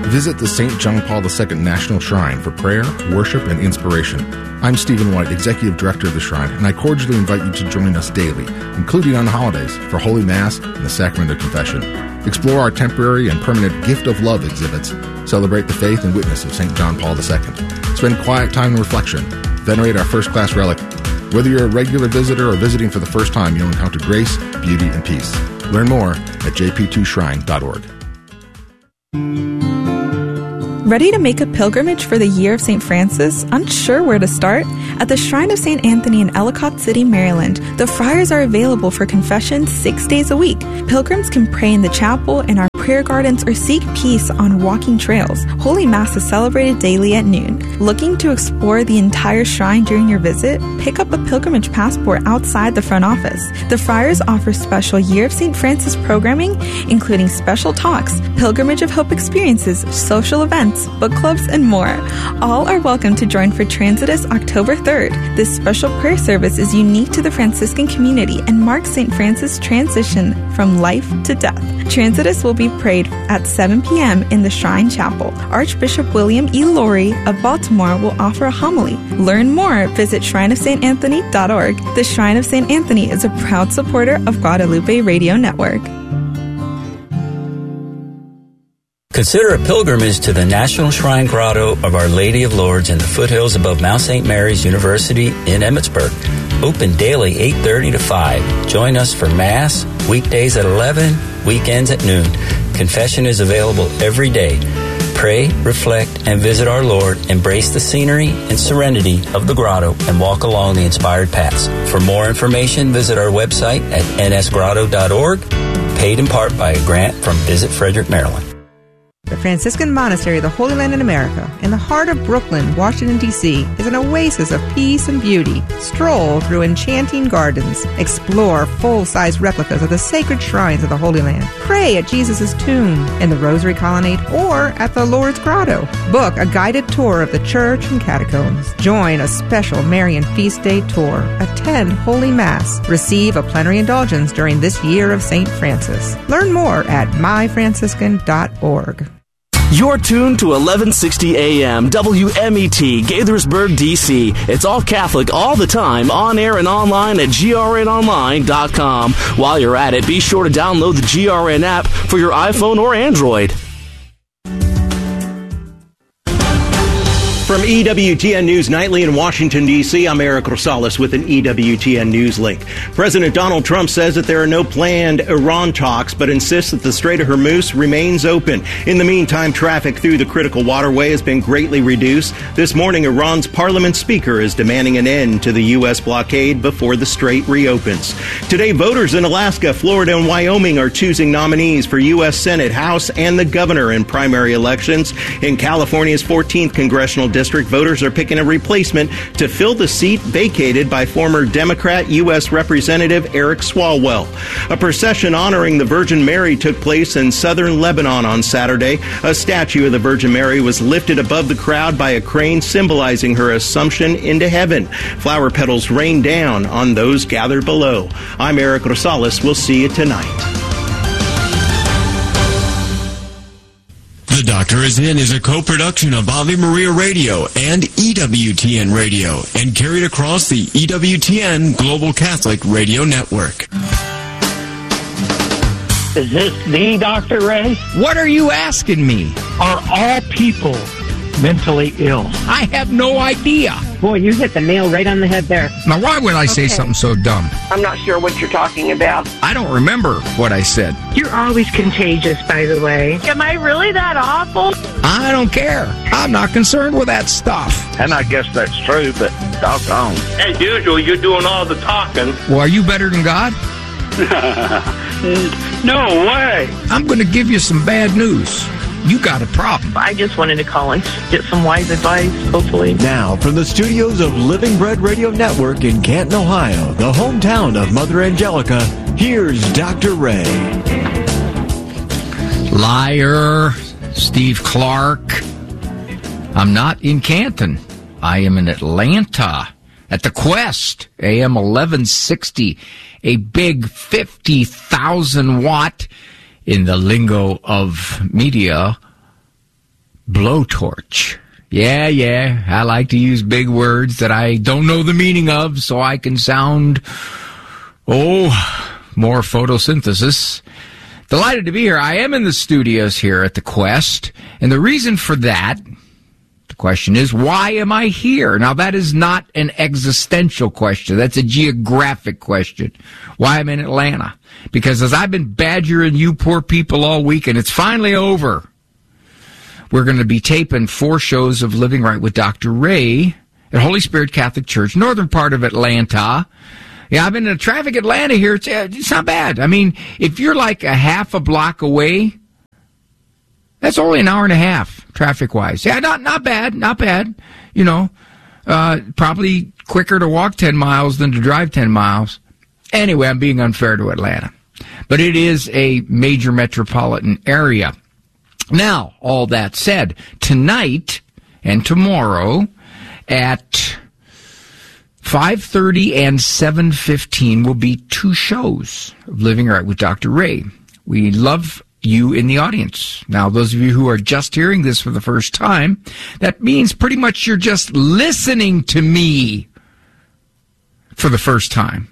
Visit the St. John Paul II National Shrine for prayer, worship, and inspiration. I'm Stephen White, Executive Director of the Shrine, and I cordially invite you to join us daily, including on holidays, for Holy Mass and the Sacrament of Confession. Explore our temporary and permanent Gift of Love exhibits. Celebrate the faith and witness of St. John Paul II. Spend quiet time in reflection. Venerate our first-class relic. Whether you're a regular visitor or visiting for the first time, you'll encounter grace, beauty, and peace. Learn more at jp2shrine.org. Ready to make a pilgrimage for the Year of St. Francis? Unsure where to start? At the Shrine of St. Anthony in Ellicott City, Maryland, the friars are available for confession 6 days a week. Pilgrims can pray in the chapel, in our prayer gardens, or seek peace on walking trails. Holy Mass is celebrated daily at noon. Looking to explore the entire shrine during your visit? Pick up a pilgrimage passport outside the front office. The friars offer special Year of St. Francis programming, including special talks, Pilgrimage of Hope experiences, social events, book clubs, and more. All are welcome to join for Transitus October 3rd. This special prayer service is unique to the Franciscan community and marks St. Francis' transition from life to death. Transitus will be prayed at 7 p.m. in the Shrine Chapel. Archbishop William E. Laurie of Baltimore will offer a homily. Learn more, visit shrineofstanthony.org. The Shrine of St. Anthony is a proud supporter of Guadalupe Radio Network. Consider a pilgrimage to the National Shrine Grotto of Our Lady of Lourdes in the foothills above Mount St. Mary's University in Emmitsburg. Open daily 8:30 to 5. Join us for Mass, weekdays at 11, weekends at noon. Confession is available every day. Pray, reflect, and visit our Lord. Embrace the scenery and serenity of the grotto and walk along the inspired paths. For more information, visit our website at nsgrotto.org, paid in part by a grant from Visit Frederick, Maryland. The Franciscan Monastery of the Holy Land in America, in the heart of Brooklyn, Washington, D.C., is an oasis of peace and beauty. Stroll through enchanting gardens. Explore full-size replicas of the sacred shrines of the Holy Land. Pray at Jesus' tomb, in the Rosary Colonnade, or at the Lourdes Grotto. Book a guided tour of the church and catacombs. Join a special Marian Feast Day tour. Attend Holy Mass. Receive a plenary indulgence during this year of St. Francis. Learn more at myfranciscan.org. You're tuned to 1160 AM WMET Gaithersburg, D.C. It's all Catholic all the time, on air and online at grnonline.com. While you're at it, be sure to download the GRN app for your iPhone or Android. From EWTN News Nightly in Washington, D.C., I'm Eric Rosales with an EWTN News link. President Donald Trump says that there are no planned Iran talks, but insists that the Strait of Hormuz remains open. In the meantime, traffic through the critical waterway has been greatly reduced. This morning, Iran's parliament speaker is demanding an end to the U.S. blockade before the strait reopens. Today, voters in Alaska, Florida, and Wyoming are choosing nominees for U.S. Senate, House, and the governor in primary elections. In California's 14th congressional district, voters are picking a replacement to fill the seat vacated by former Democrat U.S. Representative Eric Swalwell. A procession honoring the Virgin Mary took place in southern Lebanon on Saturday. A statue of the Virgin Mary was lifted above the crowd by a crane symbolizing her assumption into heaven. Flower petals rained down on those gathered below. I'm Eric Rosales. We'll see you tonight. The Doctor Is In is a co-production of Ave Maria Radio and EWTN Radio and carried across the EWTN Global Catholic Radio Network. Is this the Dr. Ray? What are you asking me? Are all people mentally ill? I have no idea. Boy, you hit the nail right on the head there. Now, why would I say something so dumb? I'm not sure what you're talking about. I don't remember what I said. You're always contagious, by the way. Am I really that awful? I don't care. I'm not concerned with that stuff. And I guess that's true, but doggone. As usual, you're doing all the talking. Well, are you better than God? No way. I'm going to give you some bad news. You got a problem. I just wanted to call and get some wise advice, hopefully. Now, from the studios of Living Bread Radio Network in Canton, Ohio, the hometown of Mother Angelica, here's Dr. Ray. Liar, Steve Clark. I'm not in Canton. I am in Atlanta at the Quest, AM 1160, a big 50,000 watt, in the lingo of media, blowtorch. Yeah, I like to use big words that I don't know the meaning of so I can sound, more photosynthesis. Delighted to be here. I am in the studios here at the Quest, and the reason for that, the question is, why am I here? Now, that is not an existential question. That's a geographic question. Why I'm in Atlanta? Because as I've been badgering you poor people all week, and it's finally over, we're going to be taping 4 shows of Living Right with Dr. Ray at Holy Spirit Catholic Church, northern part of Atlanta. Yeah, I've been in traffic Atlanta here. It's not bad. I mean, if you're like a half a block away, that's only an hour and a half traffic-wise. Yeah, not bad. You know, probably quicker to walk 10 miles than to drive 10 miles. Anyway, I'm being unfair to Atlanta. But it is a major metropolitan area. Now, all that said, tonight and tomorrow at 5:30 and 7:15 will be 2 shows of Living Right with Dr. Ray. We love you in the audience. Now, those of you who are just hearing this for the first time, that means pretty much you're just listening to me for the first time.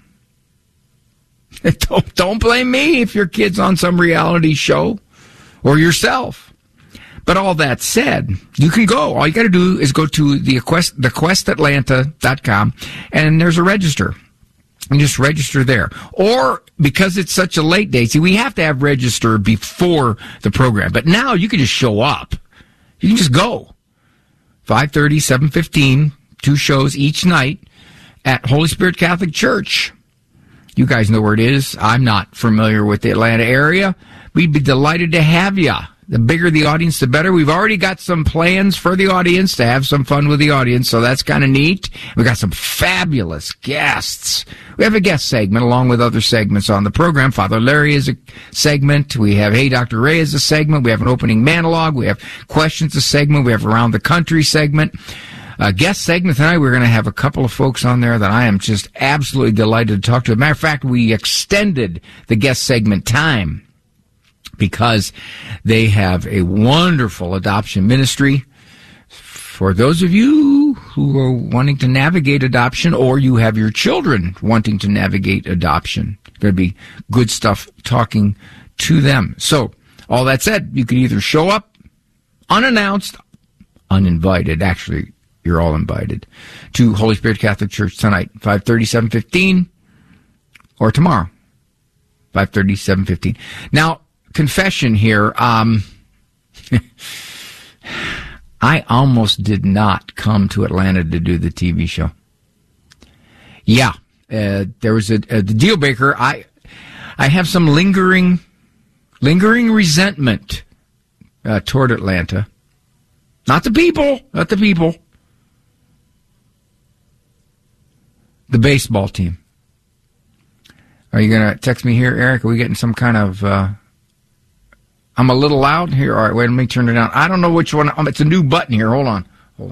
Don't blame me if your kid's on some reality show or yourself. But all that said, you can go. All you got to do is go to thequestatlanta.com, and there's a register. And just register there. Or, because it's such a late day, see, we have to have register before the program. But now you can just show up. You can just go. 5:30, 7:15, 2 shows each night at Holy Spirit Catholic Church. You guys know where it is. I'm not familiar with the Atlanta area. We'd be delighted to have you. The bigger the audience, the better. We've already got some plans for the audience to have some fun with the audience, so that's kind of neat. We've got some fabulous guests. We have a guest segment along with other segments on the program. Father Larry is a segment. We have Hey Dr. Ray is a segment. We have an opening monologue. We have questions a segment. We have Around the Country segment. Guest segment tonight, we're going to have a couple of folks on there that I am just absolutely delighted to talk to. As a matter of fact, we extended the guest segment time because they have a wonderful adoption ministry. For those of you who are wanting to navigate adoption, or you have your children wanting to navigate adoption, going to be good stuff talking to them. So, all that said, you can either show up unannounced, uninvited, actually, you're all invited, to Holy Spirit Catholic Church tonight, 5:30, 7:15, or tomorrow, 5:30, 7:15. Now, confession here, I almost did not come to Atlanta to do the TV show. Yeah, there was a deal breaker. I have some lingering resentment toward Atlanta. Not the people. The baseball team. Are you going to text me here, Eric? Are we getting some kind of... I'm a little loud here. All right, wait, let me turn it down. I don't know which one. It's a new button here. Hold on.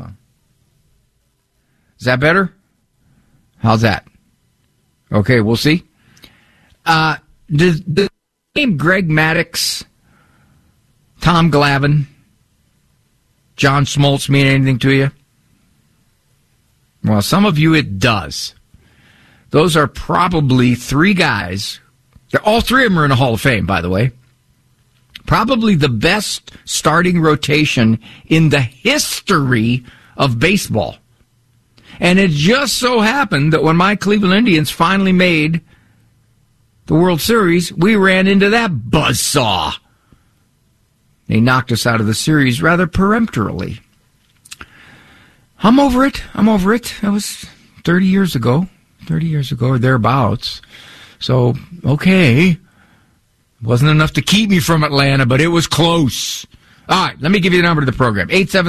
Is that better? How's that? Okay, we'll see. Does the name Greg Maddux, Tom Glavine, John Smoltz mean anything to you? Well, some of you it does. Those are probably 3 guys. All 3 of them are in the Hall of Fame, by the way. Probably the best starting rotation in the history of baseball. And it just so happened that when my Cleveland Indians finally made the World Series, we ran into that buzzsaw. They knocked us out of the series rather peremptorily. I'm over it. That was 30 years ago or thereabouts. So, okay. Wasn't enough to keep me from Atlanta, but it was close. All right, let me give you the number to the program.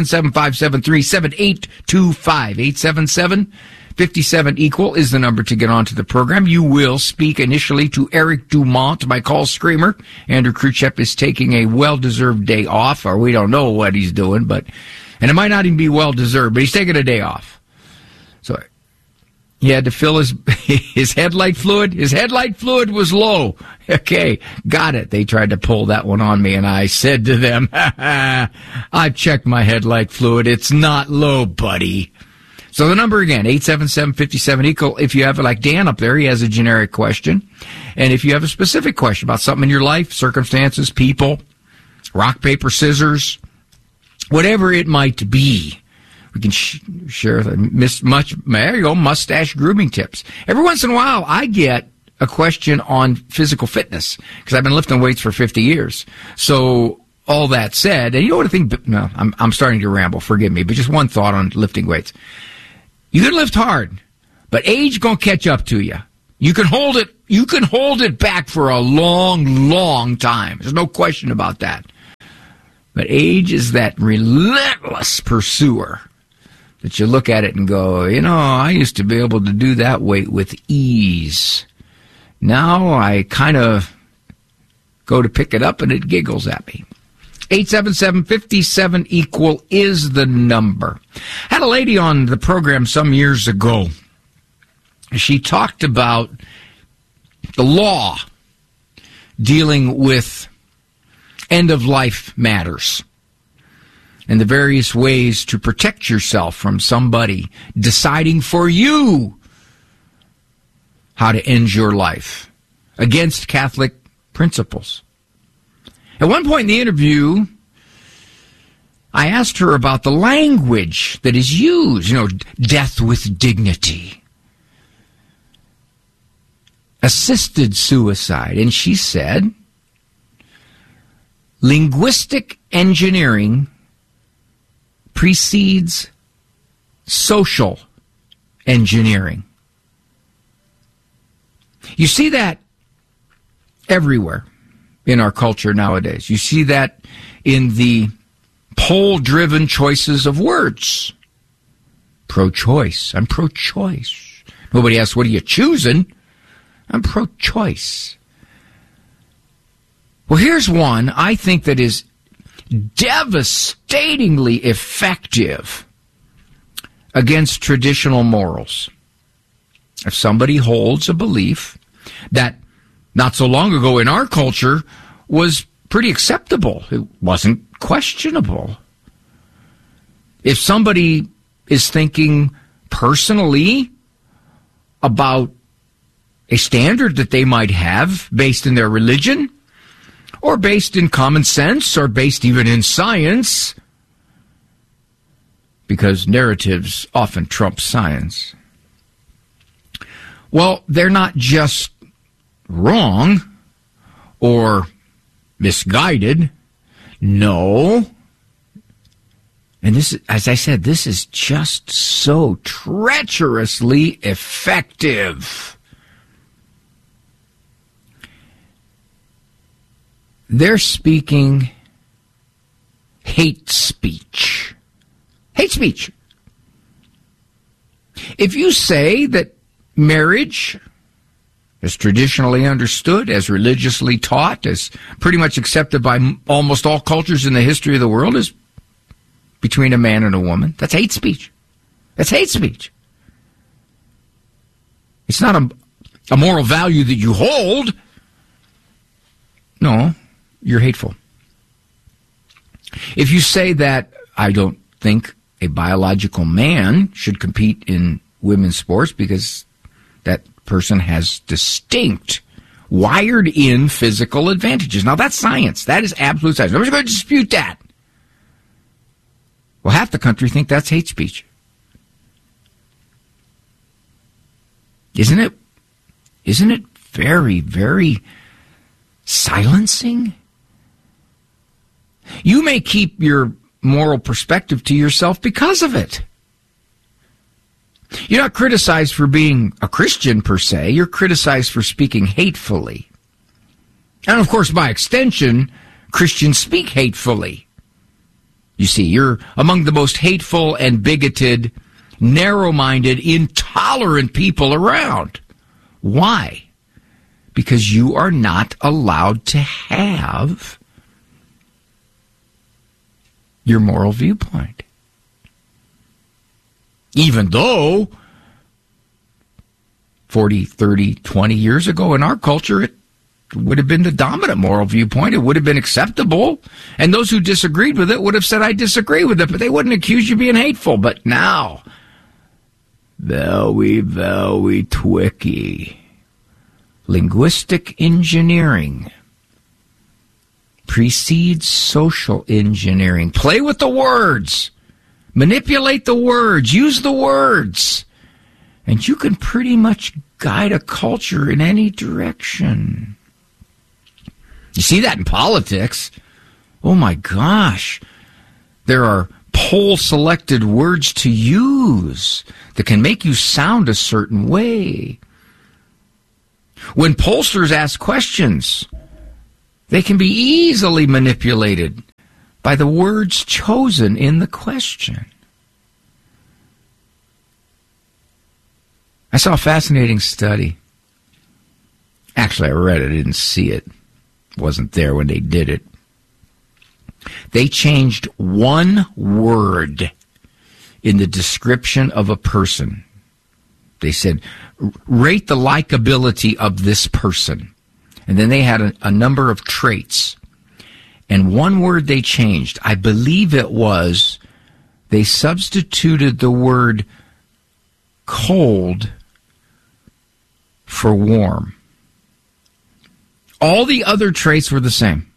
877-573-7825. 877-57-EQUAL is the number to get onto the program. You will speak initially to Eric Dumont, my call screamer. Andrew Khrushchev is taking a well-deserved day off, or we don't know what he's doing, and it might not even be well-deserved, but he's taking a day off. So He had to fill his headlight fluid. His headlight fluid was low. Okay, got it. They tried to pull that one on me, and I said to them, I've checked my headlight fluid. It's not low, buddy. So the number again, 877-57-EAGLE. If you have, like Dan up there, he has a generic question. And if you have a specific question about something in your life, circumstances, people, rock, paper, scissors, whatever it might be, we can share there you go, mustache grooming tips. Every once in a while, I get a question on physical fitness because I've been lifting weights for 50 years. So all that said, and you know what I think? No, I'm starting to ramble. Forgive me, but just one thought on lifting weights. You can lift hard, but age gonna catch up to you. You can hold it. You can hold it back for a long, long time. There's no question about that. But age is that relentless pursuer that you look at it and go, I used to be able to do that weight with ease. Now I kind of go to pick it up and it giggles at me. 877-57-EQUAL is the number. Had a lady on the program some years ago. She talked about the law dealing with end-of-life matters and the various ways to protect yourself from somebody deciding for you how to end your life against Catholic principles. At one point in the interview, I asked her about the language that is used, death with dignity, assisted suicide, and she said, linguistic engineering precedes social engineering. You see that everywhere in our culture nowadays. You see that in the poll-driven choices of words. Pro-choice. I'm pro-choice. Nobody asks, what are you choosing? I'm pro-choice. Well, here's one I think that is devastatingly effective against traditional morals. If somebody holds a belief that not so long ago in our culture was pretty acceptable, it wasn't questionable. If somebody is thinking personally about a standard that they might have based in their religion, or based in common sense, or based even in science, because narratives often trump science, well, they're not just wrong or misguided. No. And this, as I said, this is just so treacherously effective. They're speaking hate speech. Hate speech. If you say that marriage, as traditionally understood, as religiously taught, as pretty much accepted by almost all cultures in the history of the world, is between a man and a woman, that's hate speech. That's hate speech. It's not a moral value that you hold. No, you're hateful. If you say that I don't think a biological man should compete in women's sports because that person has distinct, wired-in physical advantages. Now, that's science. That is absolute science. Nobody's going to dispute that. Well, half the country think that's hate speech. Isn't it? Isn't it very, very silencing? You may keep your moral perspective to yourself because of it. You're not criticized for being a Christian per se. You're criticized for speaking hatefully. And of course, by extension, Christians speak hatefully. You see, you're among the most hateful and bigoted, narrow-minded, intolerant people around. Why? Because you are not allowed to have your moral viewpoint. Even though 40, 30, 20 years ago in our culture, it would have been the dominant moral viewpoint. It would have been acceptable. And those who disagreed with it would have said, I disagree with it, but they wouldn't accuse you of being hateful. But now, very twicky. Linguistic engineering precedes social engineering. Play with the words. Manipulate the words. Use the words. And you can pretty much guide a culture in any direction. You see that in politics. Oh my gosh. There are poll-selected words to use that can make you sound a certain way. When pollsters ask questions, they can be easily manipulated by the words chosen in the question. I saw a fascinating study. Actually, I read it. I didn't see it. Wasn't there when they did it. They changed one word in the description of a person. They said, rate the likability of this person. And then they had a number of traits. And one word they changed, I believe it was, they substituted the word cold for warm. All the other traits were the same.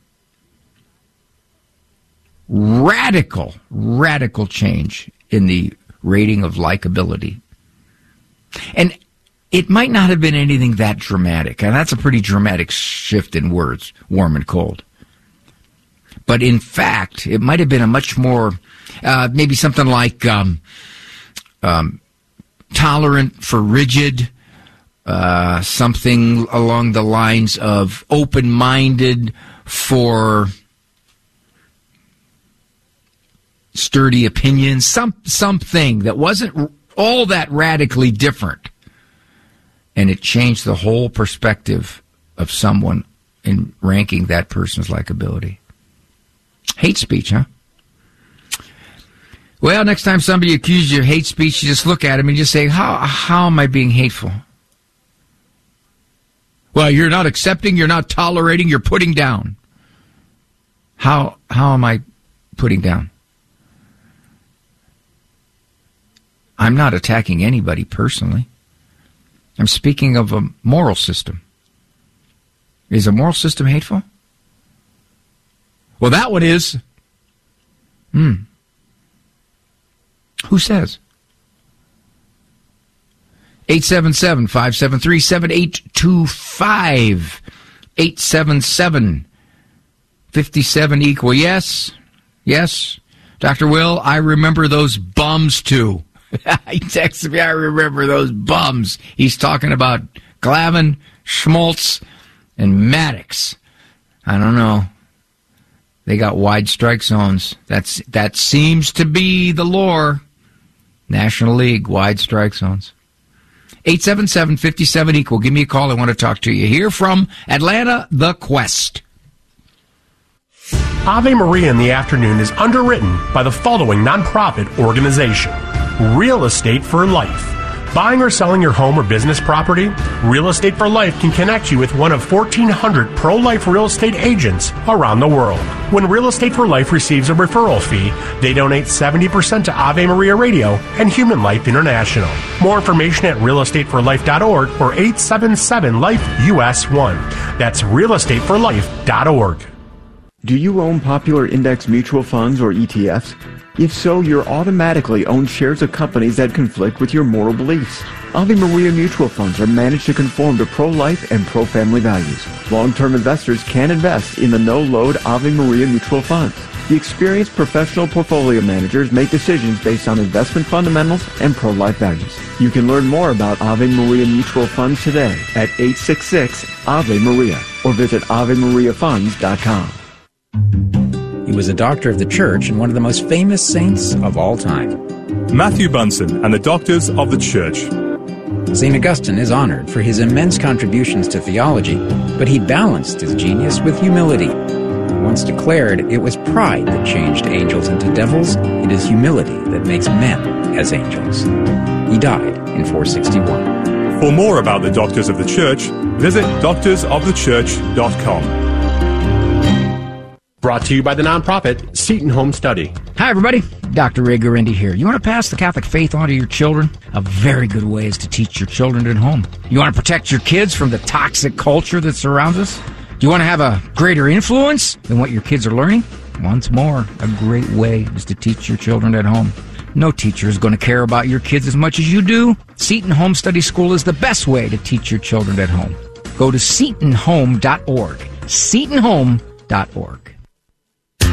Radical change in the rating of likability. And it might not have been anything that dramatic. And that's a pretty dramatic shift in words, warm and cold. But in fact, it might have been a much more, maybe something like tolerant for rigid, something along the lines of open-minded for sturdy opinions, something that wasn't all that radically different. And it changed the whole perspective of someone in ranking that person's likability. Hate speech, huh? Well, next time somebody accuses you of hate speech, you just look at him and just say, how am I being hateful? Well, you're not accepting, you're not tolerating, you're putting down. How am I putting down? I'm not attacking anybody personally. I'm speaking of a moral system. Is a moral system hateful? Well, that one is. Who says? 877-573-7825. 877-57 equal. Yes. Dr. Will, I remember those bums too. He texted me, I remember those bums. He's talking about Glavin, Schmaltz, and Maddox. I don't know. They got wide strike zones. That seems to be the lore. National League, wide strike zones. 877-57 equal. Give me a call. I want to talk to you. Here from Atlanta, The Quest. Ave Maria in the Afternoon is underwritten by the following nonprofit organization. Real Estate for Life. Buying or selling your home or business property? Real Estate for Life can connect you with one of 1,400 pro-life real estate agents around the world. When Real Estate for Life receives a referral fee, they donate 70% to Ave Maria Radio and Human Life International. More information at realestateforlife.org or 877-LIFE-US1. That's realestateforlife.org. Do you own popular index mutual funds or ETFs? If so, you're automatically owned shares of companies that conflict with your moral beliefs. Ave Maria mutual funds are managed to conform to pro-life and pro-family values. Long-term investors can invest in the no-load Ave Maria mutual funds. The experienced professional portfolio managers make decisions based on investment fundamentals and pro-life values. You can learn more about Ave Maria mutual funds today at 866-AVE-MARIA or visit AveMariaFunds.com. He was a doctor of the church and one of the most famous saints of all time. Matthew Bunson and the Doctors of the Church. St. Augustine is honored for his immense contributions to theology, but he balanced his genius with humility. He once declared it was pride that changed angels into devils. It is humility that makes men as angels. He died in 461. For more about the Doctors of the Church, visit doctorsofthechurch.com. Brought to you by the nonprofit Seton Home Study. Hi, everybody. Dr. Ray Guarendi here. You want to pass the Catholic faith on to your children? A very good way is to teach your children at home. You want to protect your kids from the toxic culture that surrounds us? Do you want to have a greater influence than what your kids are learning? Once more, a great way is to teach your children at home. No teacher is going to care about your kids as much as you do. Seton Home Study School is the best way to teach your children at home. Go to SetonHome.org. SetonHome.org.